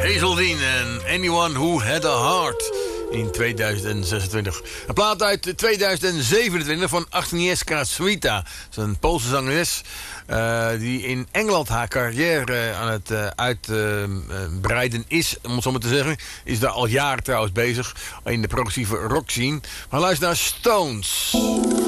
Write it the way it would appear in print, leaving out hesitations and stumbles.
Hazeldine en Anyone Who Had a Heart in 2026. Een plaat uit 2027 van Agnieszka Swita. Dat is een Poolse zangeres die in Engeland haar carrière aan het uitbreiden is, om het zo maar te zeggen. Is daar al jaren trouwens bezig in de progressieve rock scene. Maar luister naar Stones.